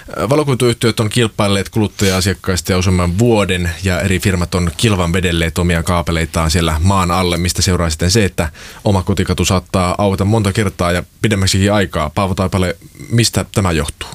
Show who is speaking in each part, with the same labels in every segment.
Speaker 1: Valokuituyhtiöt on kilpailleet kuluttaja-asiakkaista jo useamman vuoden ja eri firmat on kilvan vedelleet omia kaapeleitaan siellä maan alle, mistä seuraa sitten se, että oma kotikatu saattaa aueta monta kertaa ja pidemmäksikin aikaa. Paavo Taipale, mistä tämä johtuu?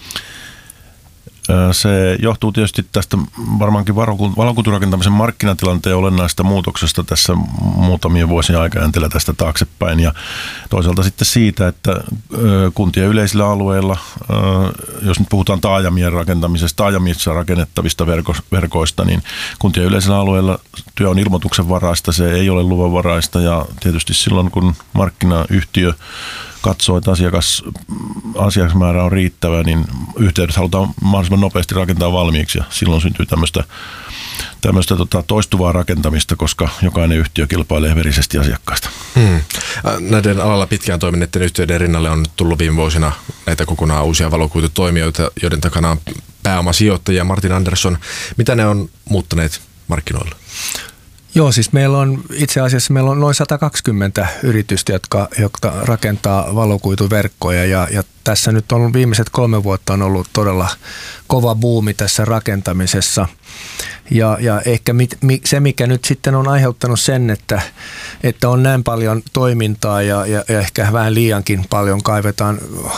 Speaker 2: Se johtuu tietysti tästä varmaankin valokuiturakentamisen markkinatilanteen olennaisesta muutoksesta tässä muutamien vuosien aikajänteellä tästä taaksepäin ja toisaalta sitten siitä, että kuntien yleisillä alueilla, jos nyt puhutaan taajamien rakentamisesta, taajamissa rakennettavista verkoista, niin kuntien yleisillä alueilla työ on ilmoituksenvaraista, se ei ole luvanvaraista ja tietysti silloin kun markkinayhtiö katsoo, että asiakasmäärä on riittävä, niin yhteydet halutaan mahdollisimman nopeasti rakentaa valmiiksi ja silloin syntyy tämmöistä toistuvaa rakentamista, koska jokainen yhtiö kilpailee verisesti asiakkaista.
Speaker 1: Näiden alalla pitkään toimineiden yhtiöiden rinnalle on tullut viime vuosina näitä kokonaan uusia valokuitutoimijoita, joiden takana on pääomasijoittajia. Martin Andersson, mitä ne on muuttaneet markkinoilla?
Speaker 3: Joo, siis itse asiassa meillä on noin 120 yritystä, jotka rakentaa valokuituverkkoja ja tässä nyt on viimeiset 3 vuotta on ollut todella kova buumi tässä rakentamisessa. Ja ehkä se, mikä nyt sitten on aiheuttanut sen, että on näin paljon toimintaa ja ehkä vähän liiankin paljon kaivetaan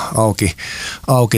Speaker 3: auki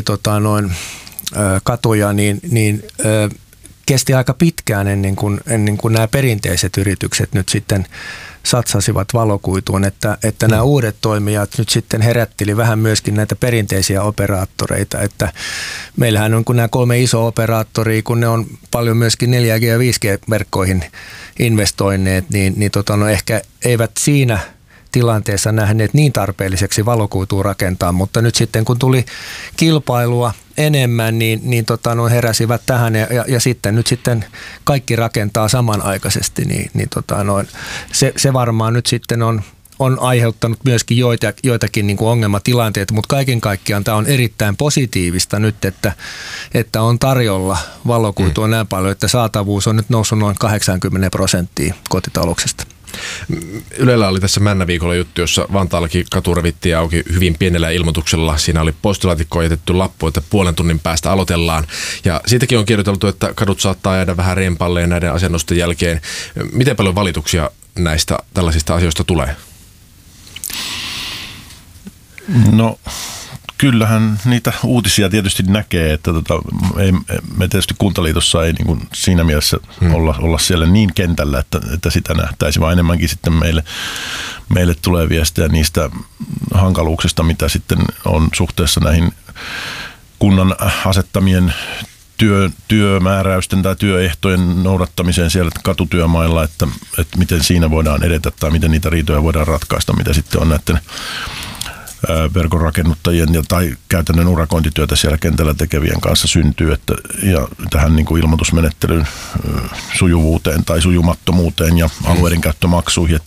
Speaker 3: katuja, niin kesti aika pitkään ennen kuin nämä perinteiset yritykset nyt sitten satsasivat valokuituun, että nämä uudet toimijat nyt sitten herätteli vähän myöskin näitä perinteisiä operaattoreita, että meillähän on kun nämä 3 isoa operaattoria, kun ne on paljon myöskin 4G- ja 5G-verkkoihin investoineet, niin ehkä eivät siinä tilanteessa nähneet niin tarpeelliseksi valokuitua rakentaa, mutta nyt sitten kun tuli kilpailua enemmän, niin heräsivät tähän ja sitten nyt sitten kaikki rakentaa samanaikaisesti, se varmaan nyt sitten on aiheuttanut myöskin joitakin niin kuin ongelmatilanteita, mutta kaiken kaikkiaan tämä on erittäin positiivista nyt, että on tarjolla valokuitua näin paljon, että saatavuus on nyt noussut noin 80% kotitalouksista.
Speaker 1: Ylellä oli tässä Männäviikolla juttu, jossa Vantaallakin katu revittiin auki hyvin pienellä ilmoituksella. Siinä oli postilaatikkoon jätetty lappu, että puolen tunnin päästä aloitellaan. Ja siitäkin on kirjoiteltu, että kadut saattaa jäädä vähän rempalleen näiden asennusten jälkeen. Miten paljon valituksia näistä tällaisista asioista tulee?
Speaker 2: No kyllähän niitä uutisia tietysti näkee, että me tietysti Kuntaliitossa ei niin kuin siinä mielessä olla siellä niin kentällä, että sitä nähtäisi, vaan enemmänkin sitten meille tulee viestejä niistä hankaluuksista, mitä sitten on suhteessa näihin kunnan asettamien työmääräysten tai työehtojen noudattamiseen siellä katutyömailla, että miten siinä voidaan edetä tai miten niitä riitoja voidaan ratkaista, mitä sitten on näiden verkonrakennuttajien tai käytännön urakointityötä siellä kentällä tekevien kanssa syntyy, ja tähän niin kuin ilmoitusmenettelyn sujuvuuteen tai sujumattomuuteen ja alueiden käyttömaksuihin,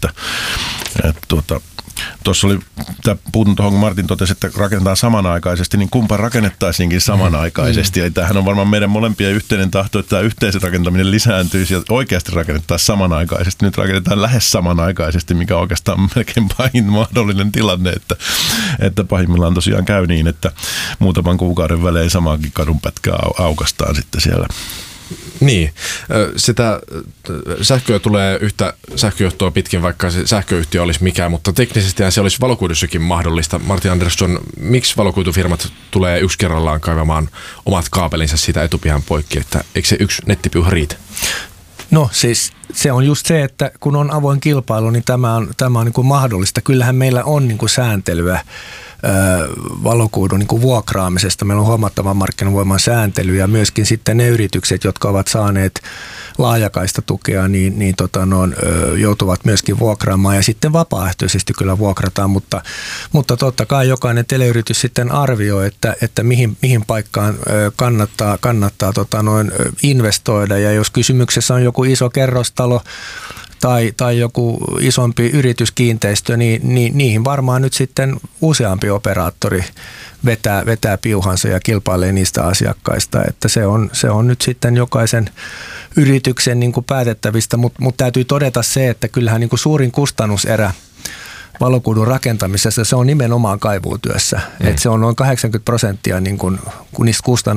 Speaker 2: tuossa oli, puutun tuohon, kun Martin totesi, että rakennetaan samanaikaisesti, niin kumpa rakennettaisiinkin samanaikaisesti. Eli tämähän on varmaan meidän molempien yhteinen tahto, että tämä yhteisrakentaminen lisääntyisi ja oikeasti rakennettaisiin samanaikaisesti. Nyt rakennetaan lähes samanaikaisesti, mikä on oikeastaan melkein pahin mahdollinen tilanne, että pahimmillaan tosiaan käy niin, että muutaman kuukauden välein samaankin kadunpätkää aukastaan sitten siellä.
Speaker 1: Niin, sitä sähköä tulee yhtä sähköjohtoa pitkin, vaikka se sähköyhtiö olisi mikään, mutta teknisesti se olisi valokuidussakin mahdollista. Martin Andersson, miksi valokuitufirmat tulee yksi kerrallaan kaivamaan omat kaapelinsa siitä etupihan poikki, että eikö se yksi nettipiuha riitä?
Speaker 3: No siis se on just se, että kun on avoin kilpailu, niin tämä on niin kuin mahdollista. Kyllähän meillä on niin kuin sääntelyä valokuidun niin kuin vuokraamisesta. Meillä on huomattavan markkinavoiman sääntely ja myöskin sitten ne yritykset, jotka ovat saaneet laajakaista tukea, joutuvat myöskin vuokraamaan ja sitten vapaaehtoisesti kyllä vuokrataan, mutta totta kai jokainen teleyritys sitten arvioi, että mihin paikkaan kannattaa investoida ja jos kysymyksessä on joku iso kerrostalo tai joku isompi yrityskiinteistö, niin niihin varmaan nyt sitten useampi operaattori vetää piuhansa ja kilpailee niistä asiakkaista, että se on nyt sitten jokaisen yrityksen niin kuin päätettävistä, mutta täytyy todeta se, että kyllähän niin kuin suurin kustannuserä valokuidun rakentamisessa se on nimenomaan kaivuutyössä, että se on noin 80% niin kuin niistä kustannuksista